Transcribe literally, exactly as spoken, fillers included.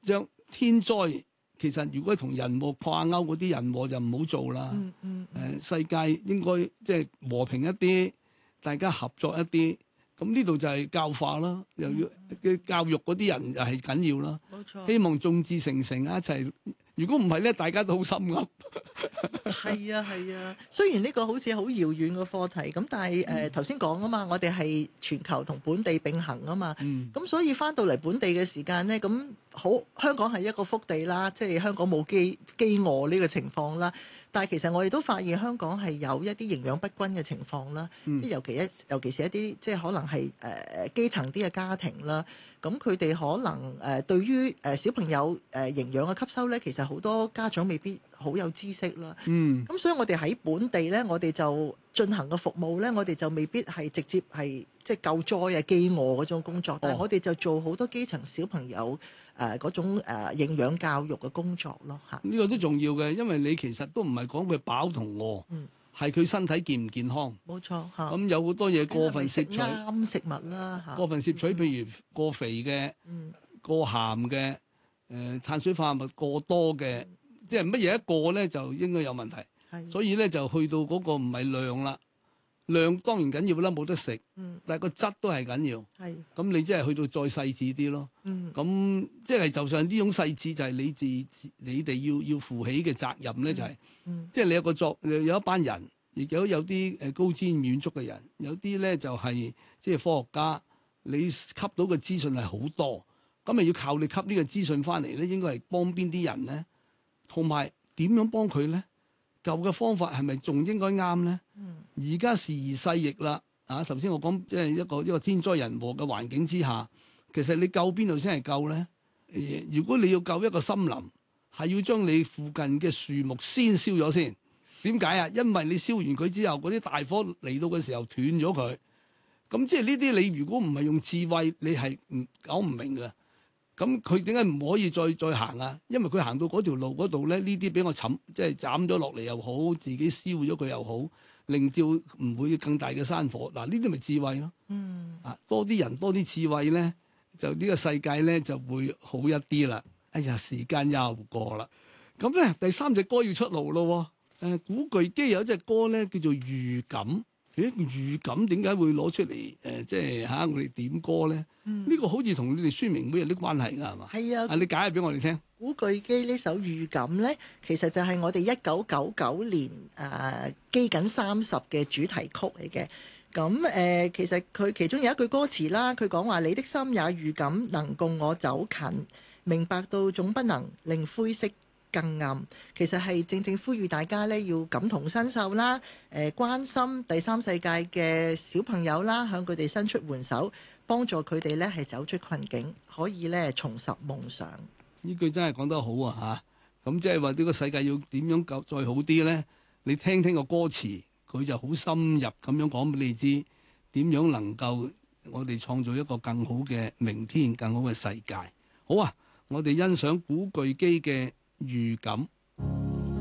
將天災其實如果同人禍掛鈎嗰啲人禍就唔好做啦。誒、 嗯嗯嗯、 世界應該即係和平一啲，大家合作一啲。咁呢度就係教化啦，又要嘅教育嗰啲人又係緊要啦。 冇錯。 希望眾志成城一齊。如果唔係咧，大家都好心噏。 係啊係啊，雖然呢個好似好遙遠嘅課題，咁但係誒頭先講啊嘛，我哋係全球同本地並行啊嘛。咁、 嗯、 所以翻到嚟本地嘅時間咧，咁好香港係一個福地啦，即係香港冇飢飢餓呢個情況啦。但係其實我哋都發現香港係有一啲營養不均嘅情況啦，即係、嗯、尤其一尤其是一啲即係可能係誒、呃、基層啲嘅家庭啦，咁佢哋可能誒、呃、對於誒小朋友誒、呃、營養嘅吸收咧，其實好多家長未必好有知識啦。嗯，咁所以我哋喺本地咧，我哋就進行嘅服務咧，我哋就未必係直接係即係救災啊、飢餓嗰種工作，但係我哋就做好多基層小朋友誒嗰、呃、種誒、呃、營養教育嘅工作咯嚇。呢個都重要嘅，因為你其實都唔係講佢飽同餓，係佢、嗯、身體健唔健康。 冇錯嚇。咁有好多嘢過分攝取啱食物啦嚇。過分攝取，譬如過肥嘅、嗯、過鹹嘅、誒、呃、碳水化合物過多嘅，嗯、即係乜嘢一過咧就應該有問題。的所以咧就去到嗰個唔係量啦。量當然緊要啦，冇得食，嗯、但係個質都係緊要。係的，咁你即係去到再細緻啲咯。嗯，咁即係就算呢種細緻就係你自你哋要要負起嘅責任咧，就係、是，嗯、即係你有個作有一班人，亦有有啲誒高瞻遠矚嘅人，有啲咧就係、是、即係科學家，你吸到嘅資訊係好多，咁咪要靠你吸呢個資訊翻嚟咧，應該係幫邊啲人咧，同埋點樣幫佢咧？舊嘅方法係咪仲應該啱咧？而家、嗯、時移世易啦，啊！頭先我講即係一個一個天災人禍嘅環境之下，其實你救邊度先係救咧？誒，如果你要救一個森林，係要將你附近嘅樹木先燒咗先。點解啊？因為你燒完佢之後，嗰啲大火嚟到嘅時候斷咗佢。咁即係呢啲你如果唔係用智慧，你係唔搞唔明㗎。咁佢點解唔可以再再行啊？因為佢行到嗰條路嗰度咧，呢啲俾我冚，即係斬咗落嚟又好，自己燒咗佢又好，令到唔會更大嘅山火。嗱，呢啲咪智慧咯。嗯。啊，多啲人多啲智慧咧，就呢個世界咧就會好一啲啦。哎呀，時間又過啦。咁咧第三隻歌要出爐咯。誒、呃，古巨基有一隻歌咧叫做《預感》。誒，預感點解會攞出嚟？誒、呃，即係嚇、啊、我哋點歌咧？呢、嗯、個好似同你哋宣明會有啲關係㗎，係嘛？係啊！啊，你解下俾我哋聽。 古巨基呢首預感咧，其實就係我哋一九九九年誒基緊三十嘅主題曲嚟嘅。咁誒、呃，其實佢其中有一句歌詞啦，佢講話：你的心也預感能共我走近，明白到總不能令灰色更暗。其實係正正呼籲大家咧要感同身受啦，誒、呃、關心第三世界嘅小朋友啦，向佢哋伸出援手，幫助佢哋咧係走出困境，可以咧重拾夢想。 呢句真係講得好啊！嚇，咁即係話呢個世界要點樣夠再好啲咧？你聽聽個歌詞，佢就好深入咁樣講俾你知，點樣能夠我哋創造一個更好嘅明天、更好嘅世界。好啊，我哋欣賞古巨基嘅預感。